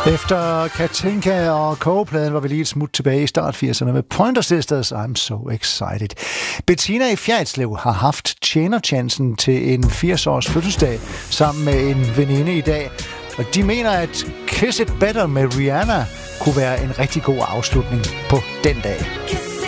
Efter Katinka og Kogepladen var vi lige et smut tilbage i start 80'erne med Pointer Sisters, I'm So Excited. Bettina i Fjerritslev har haft tjenerchancen til en 80-års fødselsdag sammen med en veninde i dag, og de mener, at Kiss It Better med Rihanna kunne være en rigtig god afslutning på den dag.